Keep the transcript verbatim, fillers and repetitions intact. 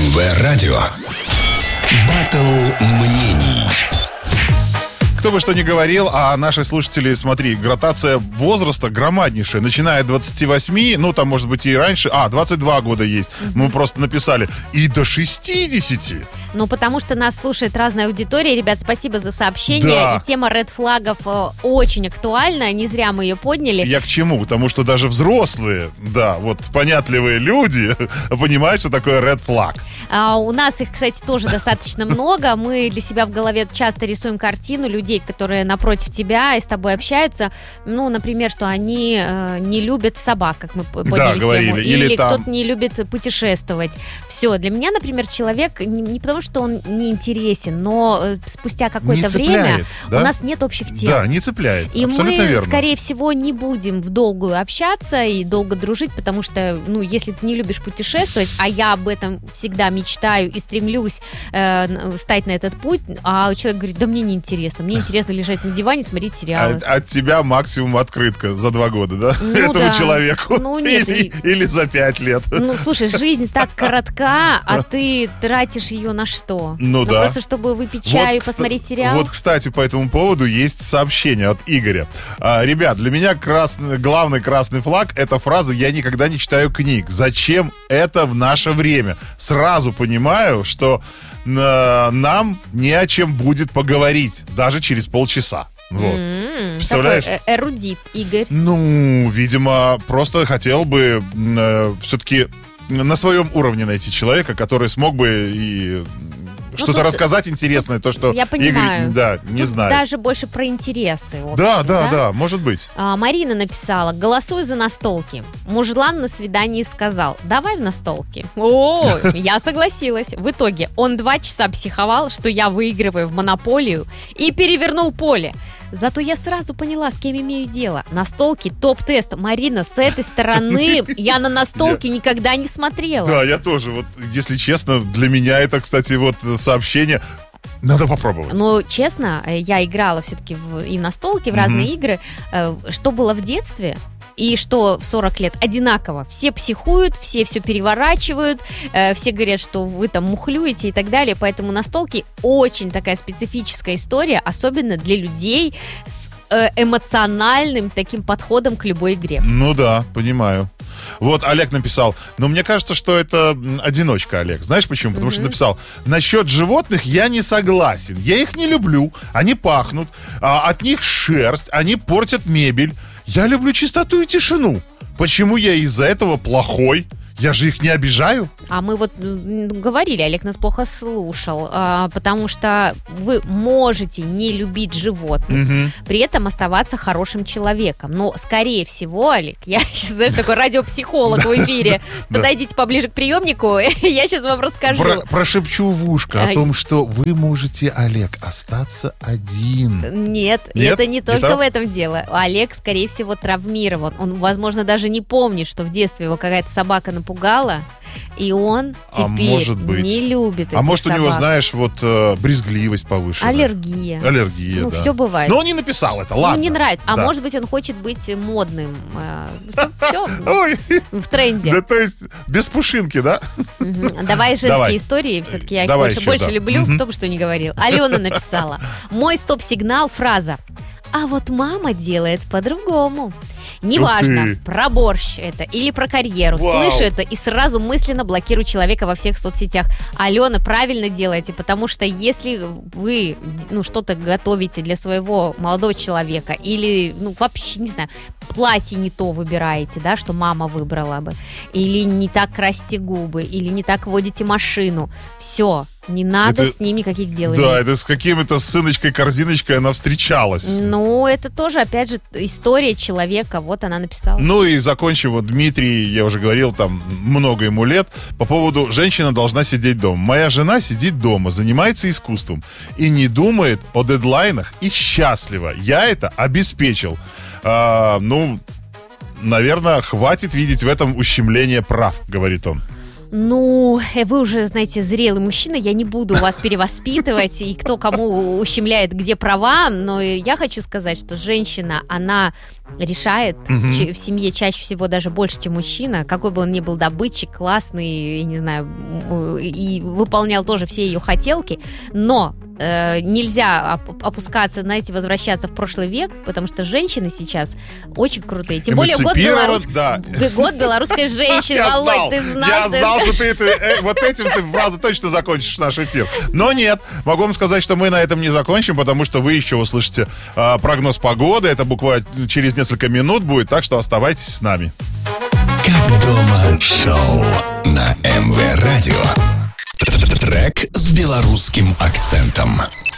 эм вэ Радио. Баттл мнений. Кто бы что ни говорил, а наши слушатели, смотри, градация возраста громаднейшая. Начиная от двадцати восьми, ну там может быть и раньше, а, двадцать два года есть. Мы просто написали. И до шестидесяти. Ну, потому что нас слушает разная аудитория. Ребят, спасибо за сообщение. Да. И тема ред-флагов э, очень актуальна. Не зря мы ее подняли. Я к чему? Потому что даже взрослые, да, вот понятливые люди понимают, что такое red flag. А, у нас их, кстати, тоже достаточно много. Мы для себя в голове часто рисуем картину людей, которые напротив тебя и с тобой общаются. Ну, например, что они э, не любят собак, как мы подняли Да, тему. говорили. Или, Или там... кто-то не любит путешествовать. Все. Для меня, например, человек не, не потому, что он не интересен, но э, спустя какое-то цепляет, время да? у нас нет общих тем. Да, не цепляет. И абсолютно мы, верно. скорее всего, не будем в долгую общаться и долго дружить, потому что, ну, если ты не любишь путешествовать, а я об этом всегда мечтаю и стремлюсь э, стать на этот путь, а человек говорит, да мне неинтересно, мне интересно лежать на диване и смотреть сериалы. От, от тебя максимум открытка за два года, да? Ну, Этому да. человеку. Ну, нет, или, и... или за пять лет. Ну, слушай, жизнь так коротка, а ты тратишь ее на что? Ну, да. Просто чтобы выпить чай и Вот, посмотреть кста- сериал? Вот, кстати, по этому поводу есть сообщение от Игоря. А, ребят, для меня красный, главный красный флаг — это фраза «я никогда не читаю книг». Зачем это в наше время? Сразу понимаю, что э, нам не о чем будет поговорить, даже через полчаса. Вот. М-м, Представляешь? Такой э- эрудит, Игорь. Ну, видимо, просто хотел бы э, все-таки на своем уровне найти человека, который смог бы и что-то тут- рассказать интересное, то, что я понимаю. Игорь, да, не Тут знает. даже больше про интересы. в Да, общем, да, да, может быть. А, Марина написала: голосуй за настолки. Мужлан на свидании сказал: давай в настолки. О, я согласилась. В итоге он два часа психовал, что я выигрываю в монополию, и перевернул поле. Зато я сразу поняла, с кем имею дело. Настолки топ-тест. Марина, с этой стороны я на настолки никогда не смотрела. Да, я тоже, вот, если честно, для меня это, кстати, вот сообщение надо попробовать. Ну, честно, э, я играла все-таки в, и в настолки, в разные Мгм. игры. Э, Что было в детстве и что в сорок лет одинаково. Все психуют, все все переворачивают, э, все говорят, что вы там мухлюете и так далее. Поэтому настолки очень такая специфическая история, особенно для людей с э, эмоциональным таким подходом к любой игре. Ну да, понимаю. Вот Олег написал, но мне кажется, что это м, одиночка, Олег. Знаешь почему? Потому что Мгм. написал, насчет животных я не согласен. Я их не люблю, они пахнут, а, от них шерсть, они портят мебель. Я люблю чистоту и тишину. Почему я из-за этого плохой? Я же их не обижаю. А мы вот м, говорили, Олег нас плохо слушал, а, потому что вы можете не любить животных, Мгм. при этом оставаться хорошим человеком. Но, скорее всего, Олег, я сейчас, знаешь, такой радиопсихолог в эфире. да. Подойдите поближе к приемнику, я сейчас вам расскажу. Про- прошепчу в ушко Ай. о том, что вы можете, Олег, остаться один. Нет, Нет? это не Не только так? в этом дело. Олег, скорее всего, травмирован. Он, возможно, даже не помнит, что в детстве его какая-то собака напугала, и он А теперь может быть. не любит этих А может, у него, собак. знаешь, вот э, брезгливость повышенная. Аллергия. Аллергия, Ну, да. все бывает. Но он не написал это, ладно. Ему не нравится. А Да. может быть, он хочет быть модным. Все Ой, в тренде. да то есть без пушинки, да? Мгм. Давай женские Давай. истории. Все-таки я их Давай больше, еще, больше да. люблю, Мгм. кто бы что ни говорил. Алена написала: мой стоп-сигнал, фраза: а вот мама делает по-другому. Неважно, ты. про борщ это или про карьеру. Вау. Слышу это и сразу мысленно блокирую человека во всех соцсетях. Алена, правильно делаете, потому что если вы ну, что-то готовите для своего молодого человека или, ну, вообще, не знаю, платье не то выбираете, да, что мама выбрала бы, или не так красите губы, или не так водите машину, все, не надо Это- с ним никаких дел Да, иметь. это с каким-то сыночкой-корзиночкой она встречалась. Ну, это тоже, опять же, история человека. Вот она написала. Ну и закончим, вот Дмитрий, я уже говорил, там много ему лет, по поводу «женщина должна сидеть дома». Моя жена сидит дома, занимается искусством и не думает о дедлайнах и счастлива. Я это обеспечил. А, ну, наверное, хватит видеть в этом ущемление прав, говорит он. Ну, вы уже, знаете, зрелый мужчина, я не буду вас перевоспитывать, и кто кому ущемляет, где права, но я хочу сказать, что женщина, она решает в, ч- в семье чаще всего даже больше, чем мужчина, какой бы он ни был добытчик, классный, я не знаю, и выполнял тоже все ее хотелки, но э, нельзя оп- опускаться, знаете, возвращаться в прошлый век, потому что женщины сейчас очень крутые, тем более год, белорус... да. год белорусской женщины. Я Володь, знал, ты знал, я что знал, что ты, ты э, вот этим ты фразу точно закончишь наш эфир. Но нет, могу вам сказать, что мы на этом не закончим, потому что вы еще услышите э, прогноз погоды. Это буквально через несколько минут будет, так что оставайтесь с нами. Как дома шоу на эм вэ Радио. Трек с белорусским акцентом.